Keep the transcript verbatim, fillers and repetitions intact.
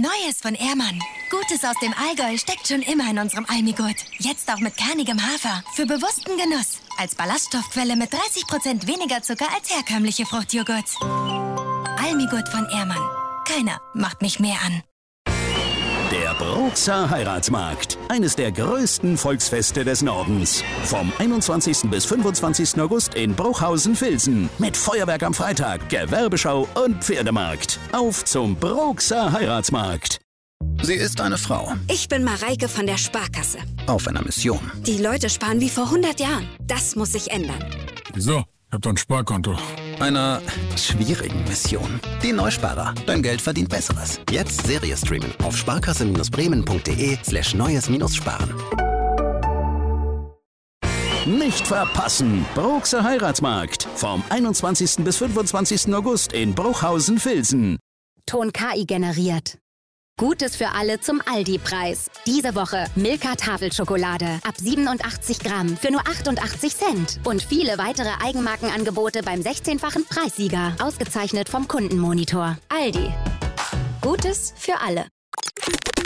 Neues von Ehrmann. Gutes aus dem Allgäu steckt schon immer in unserem Almigurt. Jetzt auch mit kernigem Hafer. Für bewussten Genuss. Als Ballaststoffquelle mit dreißig Prozent weniger Zucker als herkömmliche Fruchtjoghurts. Almigurt von Ehrmann. Keiner macht mich mehr an. Der Bruxer Heiratsmarkt. Eines der größten Volksfeste des Nordens. Vom einundzwanzigsten bis fünfundzwanzigsten August in Bruchhausen-Vilsen. Mit Feuerwerk am Freitag, Gewerbeschau und Pferdemarkt. Auf zum Bruxer Heiratsmarkt. Sie ist eine Frau. Ich bin Mareike von der Sparkasse. Auf einer Mission. Die Leute sparen wie vor hundert Jahren. Das muss sich ändern. Wieso? Ich hab doch ein Sparkonto. Einer schwierigen Mission. Die Neusparer. Dein Geld verdient Besseres. Jetzt Serie streamen auf sparkasse-bremen.de slash neues-sparen. Nicht verpassen. Bruxer Heiratsmarkt. Vom einundzwanzigsten bis fünfundzwanzigsten August in Bruchhausen-Vilsen. Ton K I generiert. Gutes für alle zum Aldi-Preis. Diese Woche Milka Tafelschokolade ab siebenundachtzig Gramm für nur achtundachtzig Cent. Und viele weitere Eigenmarkenangebote beim sechzehnfachen Preissieger. Ausgezeichnet vom Kundenmonitor. Aldi. Gutes für alle.